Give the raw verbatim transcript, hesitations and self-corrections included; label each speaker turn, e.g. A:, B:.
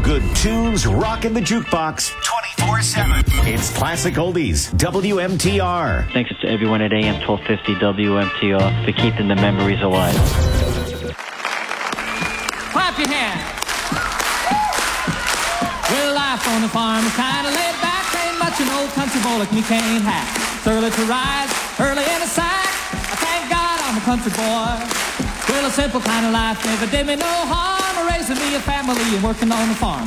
A: feel-good tunes rocking the jukebox twenty-four seven. It's Classic Oldies, W M T R.
B: Thanks to everyone at A M twelve fifty W M T R for keeping the memories alive.
C: Clap your hands. Well, life on the farm is kind of laid back. Ain't much an old country boy like me can't hack. It's early to rise, early in the sack. I thank God I'm a country boy. Well, a simple kind of life never did me no harm. Raising me a family and working on the farm.